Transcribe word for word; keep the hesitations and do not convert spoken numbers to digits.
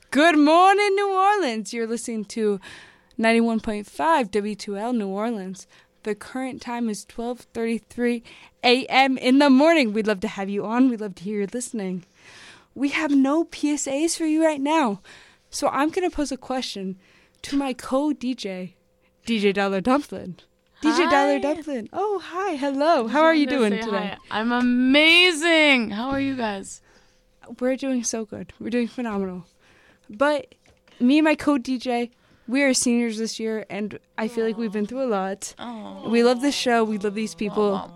Good morning, New Orleans. You're listening to ninety-one point five W two L New Orleans. The current time is twelve thirty-three a.m. in the morning. We'd love to have you on. We'd love to hear you listening. We have no P S As for you right now. So I'm going to pose a question to my co-D J, D J Dollar Dumplin. D J Hi. Dollar Dumplin. Oh, hi. Hello. How are you doing to today? Hi. I'm amazing. How are you guys? We're doing so good. We're doing phenomenal. But me and my co-D J, we are seniors this year, and I feel like we've been through a lot. Oh. We love this show. We love these people.